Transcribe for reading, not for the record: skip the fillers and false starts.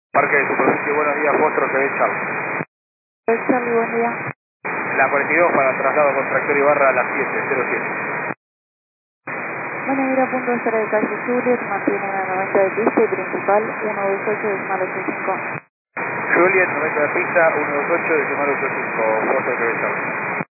Parque de Superficie, buenos días, Fostro, TV Charlie. Charlie, buen día. La 42 para traslado con tractor y barra a las 7:07. Maneira, punto de estar de calle Juliet, mantiene la 90 de pista y principal 128,85. Juliet, 90 de pista, 128, 85, Fostro, TV Charlie.